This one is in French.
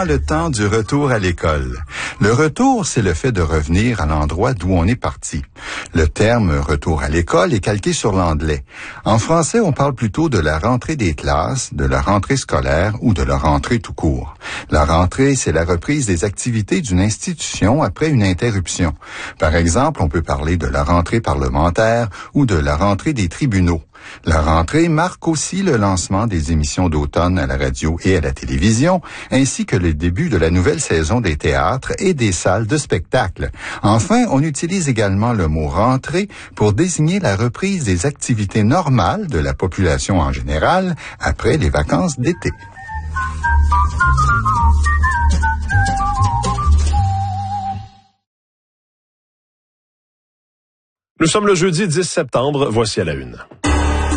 souvent le temps du retour à l'école. Le retour, c'est le fait de revenir à l'endroit d'où on est parti. Le terme « retour à l'école » est calqué sur l'anglais. En français, on parle plutôt de la rentrée des classes, de la rentrée scolaire ou de la rentrée tout court. La rentrée, c'est la reprise des activités d'une institution après une interruption. Par exemple, on peut parler de la rentrée parlementaire ou de la rentrée des tribunaux. La rentrée marque aussi le lancement des émissions d'automne à la radio et à la télévision, ainsi que le début de la nouvelle saison des théâtres et des salles de spectacle. Enfin, on utilise également le mot rentrée pour désigner la reprise des activités normales de la population en général après les vacances d'été. Nous sommes le jeudi 10 septembre, voici à la une.